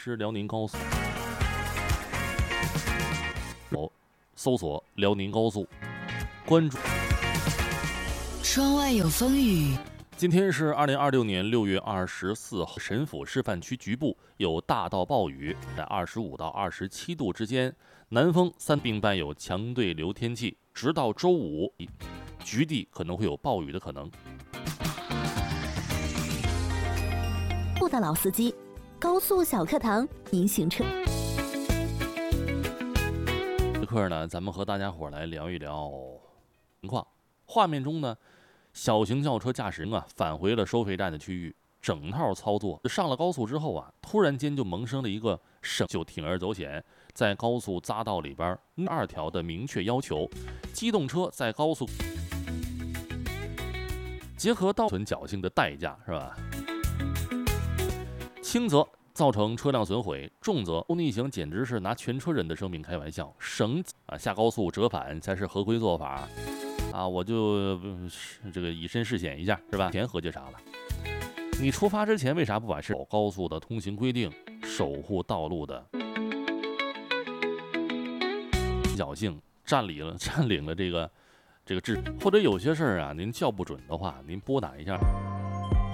师辽宁高速，搜索辽宁高速，关注。 窗外有风雨。 今天是2026年6月24号，沈抚示范区局部有大到暴雨，在25到27度之间，南风3，并伴有强对流天气，直到周五，局地可能会有暴雨的可能。 不的老司机，高速小课堂，您行车。 这课呢，咱们和大家伙来聊一聊情况。画面中呢，小型轿车驾驶人返回了收费站的区域，整套操作上了高速之后突然间就萌生了一个就铤而走险，在高速匝道里边2条的明确要求，机动车在高速结合道存侥幸的代价，是吧？轻则造成车辆损毁，重则逆行简直是拿全车人的生命开玩笑。下高速折返才是合规做法我就这个以身试险一下，是吧？钱合计啥了？你出发之前为啥不把高速的通行规定，守护道路的侥幸占领了这个秩序？或者有些事儿您叫不准的话，您拨打一下